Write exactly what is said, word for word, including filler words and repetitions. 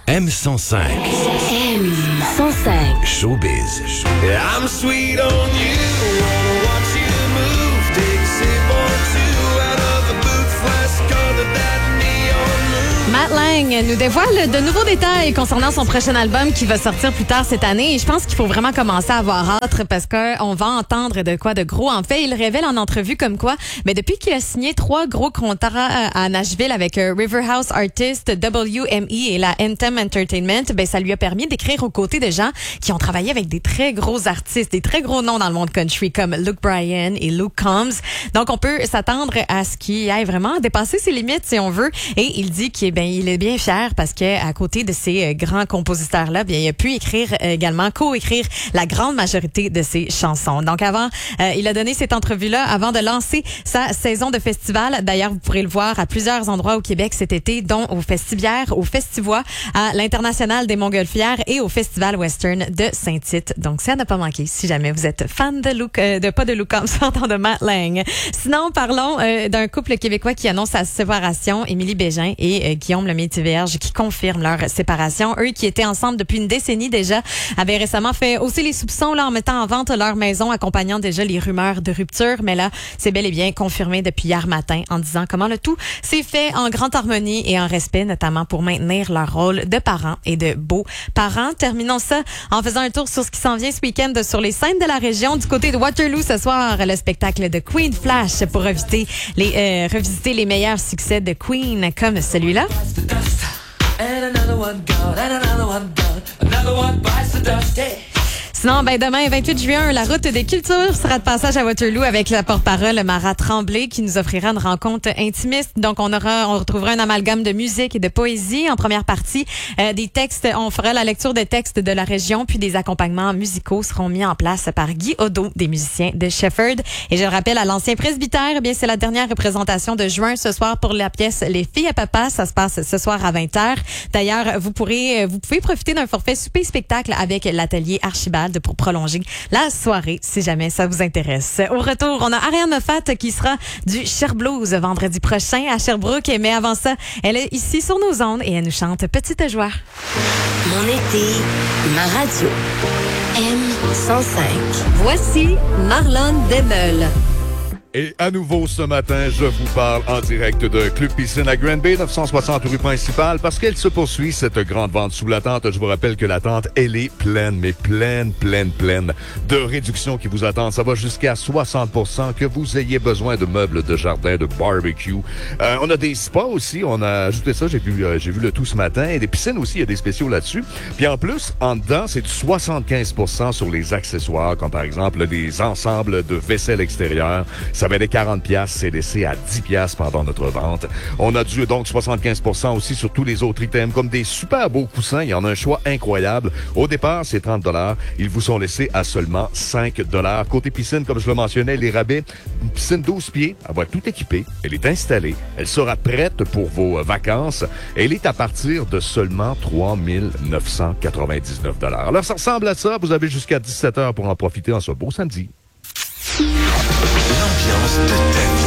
M cent cinq. M cent cinq. Showbiz. Yeah, I'm sweet on you. Wanna watch you move. Take a sip or two out of the boot flask under that neon moon. Matt Lang nous dévoile de nouveaux détails concernant son prochain album qui va sortir plus tard cette année. Et je pense qu'il faut vraiment commencer à avoir hâte parce qu'on va entendre de quoi de gros. En fait, il révèle en entrevue comme quoi, mais depuis qu'il a signé trois gros contrats à Nashville avec Riverhouse Artists, W M E et la Anthem Entertainment, ben ça lui a permis d'écrire aux côtés de gens qui ont travaillé avec des très gros artistes, des très gros noms dans le monde country comme Luke Bryan et Luke Combs. Donc, on peut s'attendre à ce qu'il aille vraiment dépasser ses limites si on veut. Et il dit qu'il ben, il est bien fier parce que à côté de ces grands compositeurs-là, bien, il a pu écrire également, co-écrire la grande majorité de ses chansons. Donc avant, euh, il a donné cette entrevue-là avant de lancer sa saison de festival. D'ailleurs, vous pourrez le voir à plusieurs endroits au Québec cet été, dont au Festibière, au Festivois, à l'International des Montgolfières et au Festival Western de Saint-Tite. Donc ça n'a pas manqué si jamais vous êtes fan de Luke, euh, de pas de Luke Combs, pardon, de Matt Lang. Sinon, parlons euh, d'un couple québécois qui annonce sa séparation, Émilie Bégin et euh, Guillaume Lemaitre-Vierge, qui confirment leur séparation. Eux qui étaient ensemble depuis une décennie déjà, avaient récemment fait hausser les soupçons là, en mettant en vente leur maison, accompagnant déjà les rumeurs de rupture. Mais là, c'est bel et bien confirmé depuis hier matin en disant comment le tout s'est fait en grande harmonie et en respect, notamment pour maintenir leur rôle de parents et de beaux parents. Terminons ça en faisant un tour sur ce qui s'en vient ce week-end sur les scènes de la région. Du côté de Waterloo ce soir, le spectacle de Queen Flash pour revisiter les, euh, revisiter les meilleurs succès de Queen comme celui-là. Sinon, ben demain, vingt-huit juin, la route des cultures sera de passage à Waterloo avec la porte-parole Mara Tremblay qui nous offrira une rencontre intimiste. Donc, on aura, on retrouvera un amalgame de musique et de poésie en première partie. Euh, des textes, on fera la lecture des textes de la région, puis des accompagnements musicaux seront mis en place par Guy Odo, des musiciens de Shefford. Et je le rappelle, à l'ancien presbytère, eh bien, c'est la dernière représentation de juin ce soir pour la pièce Les filles à papa. Ça se passe ce soir à vingt heures. D'ailleurs, vous pourrez, vous pouvez profiter d'un forfait souper-spectacle avec l'atelier Archibald pour prolonger la soirée, si jamais ça vous intéresse. Au retour, on a Ariane Moffat qui sera du Cherblues vendredi prochain à Sherbrooke. Mais avant ça, elle est ici sur nos ondes et elle nous chante Petite Joie. Mon été, ma radio. M cent cinq. Voici Marlon Demeule. Et à nouveau ce matin, je vous parle en direct de Club Piscine à Granby, neuf cent soixante rue principale, parce qu'elle se poursuit, cette grande vente sous la tente. Je vous rappelle que la tente, elle est pleine, mais pleine, pleine, pleine de réductions qui vous attendent. Ça va jusqu'à soixante pour cent, que vous ayez besoin de meubles de jardin, de barbecue. Euh, on a des spas aussi, on a ajouté ça, j'ai vu, euh, j'ai vu le tout ce matin. Et des piscines aussi, il y a des spéciaux là-dessus. Puis en plus, en dedans, c'est du soixante-quinze pour cent sur les accessoires, comme par exemple des ensembles de vaisselle extérieure. Ça va être quarante piastres, c'est laissé à dix piastres pendant notre vente. On a dû donc soixante-quinze pour cent aussi sur tous les autres items, comme des super beaux coussins. Il y en a un choix incroyable. Au départ, c'est trente dollars. Ils vous sont laissés à seulement cinq dollars. Côté piscine, comme je le mentionnais, les rabais, une piscine douze pieds, elle va être tout équipée. Elle est installée. Elle sera prête pour vos vacances. Elle est à partir de seulement trois mille neuf cent quatre-vingt-dix-neuf dollars. Alors, ça ressemble à ça. Vous avez jusqu'à dix-sept heures pour en profiter en ce beau samedi. L'ambiance de ta vie.